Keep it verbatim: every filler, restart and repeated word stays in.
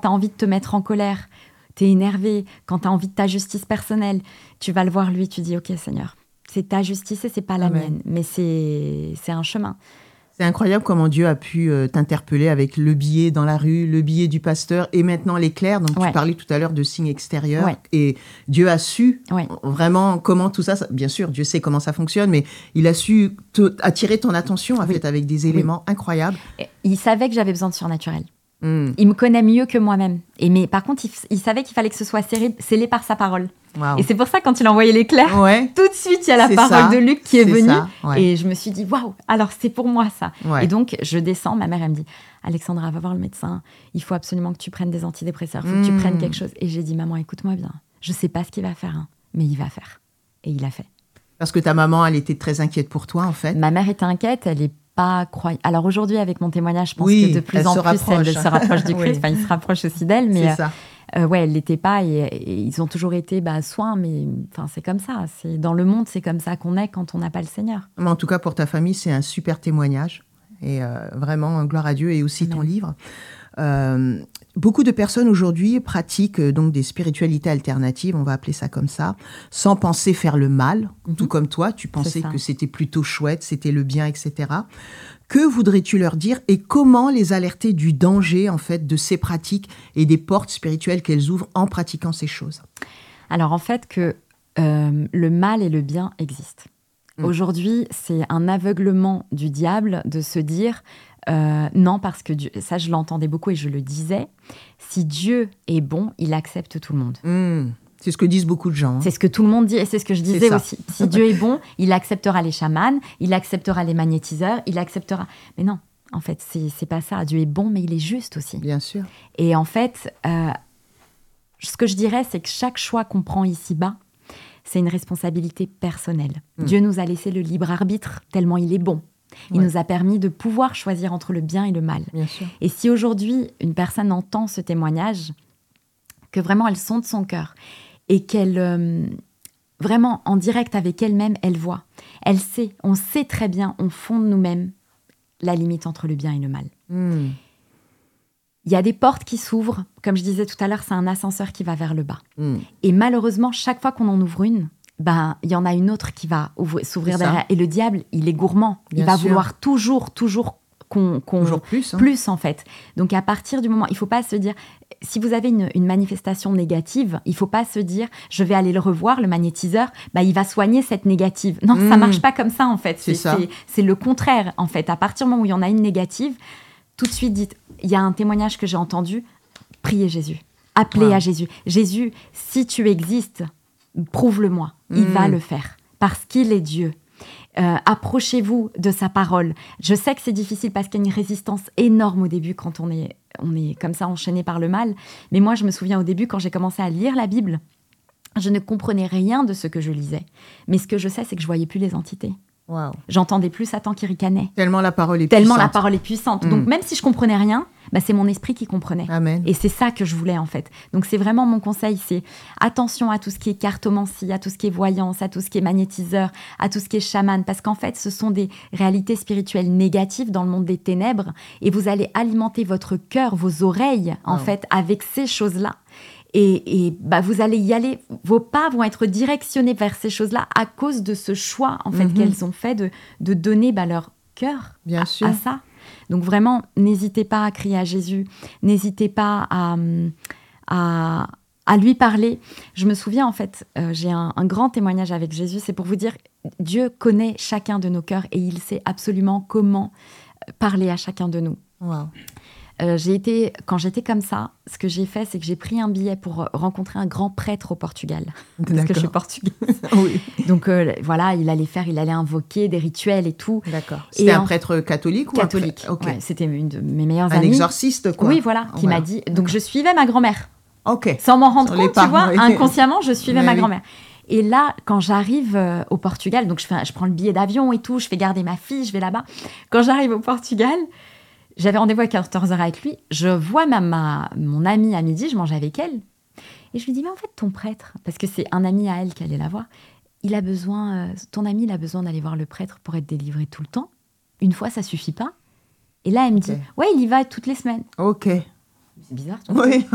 tu as envie de te mettre en colère, tu es énervé, quand tu as envie de ta justice personnelle, tu vas le voir lui, tu dis « Ok, Seigneur, c'est ta justice et c'est pas la Amen. mienne. » Mais c'est, c'est un chemin. C'est incroyable comment Dieu a pu euh, t'interpeller avec le billet dans la rue, le billet du pasteur et maintenant l'éclair. Donc, Ouais. tu parlais tout à l'heure de signes extérieurs. Ouais. Et Dieu a su Ouais. vraiment comment tout ça, ça... Bien sûr, Dieu sait comment ça fonctionne, mais il a su te... attirer ton attention en Oui. fait, avec des éléments Oui. incroyables. Et il savait que j'avais besoin de surnaturel. Mm. Il me connaît mieux que moi-même. Et mais par contre, il, il savait qu'il fallait que ce soit scellé, scellé par sa parole. Wow. Et c'est pour ça, quand il a envoyé l'éclair, Ouais. tout de suite, il y a la C'est parole ça. de Luc qui est, C'est venue. ça. Ouais. Et je me suis dit, waouh, alors c'est pour moi ça. Ouais. Et donc, je descends. Ma mère, elle me dit, Alexandra, va voir le médecin. Il faut absolument que tu prennes des antidépresseurs. Il faut Mm. que tu prennes quelque chose. Et j'ai dit, maman, écoute-moi bien. Je ne sais pas ce qu'il va faire, hein, mais il va faire. Et il a fait. Parce que ta maman, elle était très inquiète pour toi, en fait. Ma mère était inquiète. Elle est pas croyante. Alors aujourd'hui, avec mon témoignage, je pense Oui, que de plus elle en se plus, rapproche. elle se rapproche du Christ. Oui. Enfin, il se rapproche aussi d'elle. Mais C'est euh, ça. euh, ouais, elle l'était pas. Et, et ils ont toujours été bah, soins. Mais enfin, c'est comme ça. C'est, dans le monde, c'est comme ça qu'on est quand on n'a pas le Seigneur. Mais en tout cas, pour ta famille, c'est un super témoignage. Et euh, vraiment, gloire à Dieu. Et aussi Amen. ton livre. Euh, beaucoup de personnes aujourd'hui pratiquent euh, donc des spiritualités alternatives, on va appeler ça comme ça, sans penser faire le mal, Mhm. tout comme toi, tu pensais ça. que c'était plutôt chouette, c'était le bien, et cetera. Que voudrais-tu leur dire et comment les alerter du danger en fait de ces pratiques et des portes spirituelles qu'elles ouvrent en pratiquant ces choses? Alors en fait, que euh, le mal et le bien existent. Mm. Aujourd'hui, c'est un aveuglement du diable de se dire euh, non, parce que Dieu, ça je l'entendais beaucoup et je le disais, si Dieu est bon, il accepte tout le monde. Mm. C'est ce que disent beaucoup de gens. Hein. C'est ce que tout le monde dit et c'est ce que je disais ça. aussi. Si Dieu est bon, il acceptera les chamans, il acceptera les magnétiseurs, il acceptera... Mais non, en fait, c'est, c'est pas ça. Dieu est bon, mais il est juste aussi. Bien sûr. Et en fait, euh, ce que je dirais, c'est que chaque choix qu'on prend ici-bas, c'est une responsabilité personnelle. Mm. Dieu nous a laissé le libre arbitre tellement il est bon. Il Ouais. nous a permis de pouvoir choisir entre le bien et le mal. Bien sûr. Et si aujourd'hui, une personne entend ce témoignage, que vraiment elle sonde son cœur et qu'elle, euh, vraiment en direct avec elle-même, elle voit. Elle sait, on sait très bien, on fonde nous-mêmes la limite entre le bien et le mal. Mm. Il y a des portes qui s'ouvrent. Comme je disais tout à l'heure, c'est un ascenseur qui va vers le bas. Mm. Et malheureusement, chaque fois qu'on en ouvre une, ben, il y en a une autre qui va ouvrir, s'ouvrir C'est ça. derrière. Et le diable, il est gourmand. Bien il va sûr. vouloir toujours, toujours qu'on... qu'on Toujours plus. Hein. plus, en fait. Donc, à partir du moment... Il ne faut pas se dire... Si vous avez une, une manifestation négative, il ne faut pas se dire « je vais aller le revoir, le magnétiseur, bah, il va soigner cette négative ». Non, Mmh. ça ne marche pas comme ça, en fait. C'est ça. c'est, c'est le contraire, en fait. À partir du moment où il y en a une négative, tout de suite, dites « il y a un témoignage que j'ai entendu, priez Jésus. Appelez Wow. à Jésus. Jésus, si tu existes, prouve-le-moi. Il Mmh. va le faire. Parce qu'il est Dieu. Euh, approchez-vous de sa parole. Je sais que c'est difficile parce qu'il y a une résistance énorme au début quand on est, on est comme ça enchaîné par le mal. Mais moi, je me souviens au début, quand j'ai commencé à lire la Bible, je ne comprenais rien de ce que je lisais. Mais ce que je sais, c'est que je voyais plus les entités. Wow. J'entendais plus Satan qui ricanait. Tellement la parole est Tellement puissante. la parole est puissante. Mm. Donc, même si je comprenais rien, bah, c'est mon esprit qui comprenait. Amen. Et c'est ça que je voulais, en fait. Donc, c'est vraiment mon conseil, c'est attention à tout ce qui est cartomancie, à tout ce qui est voyance, à tout ce qui est magnétiseur, à tout ce qui est chaman, parce qu'en fait, ce sont des réalités spirituelles négatives dans le monde des ténèbres, et vous allez alimenter votre cœur, vos oreilles, en Oh. fait, avec ces choses-là. Et, et bah, vous allez y aller, vos pas vont être directionnés vers ces choses-là à cause de ce choix, en fait, Mhm. qu'elles ont fait de, de donner bah, leur cœur Bien à, sûr. à ça. Donc vraiment, n'hésitez pas à crier à Jésus, n'hésitez pas à, à, à lui parler. Je me souviens, en fait, euh, j'ai un, un grand témoignage avec Jésus, c'est pour vous dire, Dieu connaît chacun de nos cœurs et il sait absolument comment parler à chacun de nous. Wow. Euh, j'ai été, quand j'étais comme ça, ce que j'ai fait, c'est que j'ai pris un billet pour rencontrer un grand prêtre au Portugal. Parce que je suis portugaise. Oui. Donc euh, voilà, il allait faire, il allait invoquer des rituels et tout. D'accord. C'était Et un en- prêtre catholique ou Catholique. un prêtre... Ouais, c'était une de mes meilleures Un amies. exorciste, quoi. Oui, voilà, qui Voilà. m'a dit. Donc je suivais ma grand-mère. Ok. Sans m'en rendre Sur les compte, pas, tu vois, oui. inconsciemment, je suivais Mais ma oui. grand-mère. Et là, quand j'arrive euh, au Portugal, donc je, fais, un- je prends le billet d'avion et tout, je fais garder ma fille, je vais là-bas. Quand j'arrive au Portugal, j'avais rendez-vous à quatorze heures avec lui. Je vois ma, ma, mon amie à midi, je mange avec elle. Et je lui dis, mais en fait, ton prêtre, parce que c'est un ami à elle qui allait la voir, il a besoin, euh, ton ami, il a besoin d'aller voir le prêtre pour être délivré tout le temps. Une fois, ça suffit pas. Et là, elle me Ok. dit, ouais, il y va toutes les semaines. Ok. C'est bizarre, tu vois. Oui.